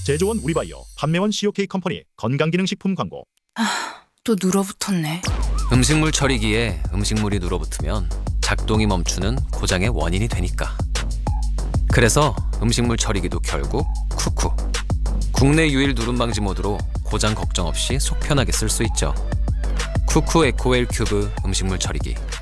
제조원 우리바이오, 판매원 COK 컴퍼니 건강기능식품 광고. 또 눌어붙었네. 음식물 처리기에 음식물이 눌어붙으면 작동이 멈추는 고장의 원인이 되니까. 그래서 음식물 처리기도 결국 쿠쿠. 국내 유일 누름 방지 모드로 고장 걱정 없이 속 편하게 쓸 수 있죠. 쿠쿠 에코웰 큐브 음식물 처리기.